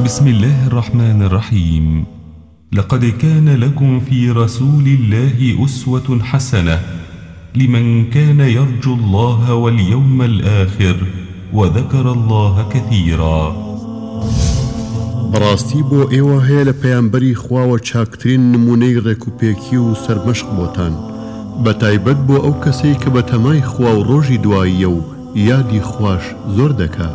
بسم الله الرحمن الرحيم. لقد كان لكم في رسول الله أسوة حسنة لمن كان يرجو الله واليوم الآخر وذكر الله كثيرا. بەڕاستی بۆ ئێوە هەیە لە پەیامبەری خواوە چاکترین نمونەی ڕێکوپێکی و سەرمەشق بۆتان، بە تایبەت بۆ ئەو کەسەی کە بە تەمای خوا و ڕۆژی دواییە و یادی خوش زۆر دەکات.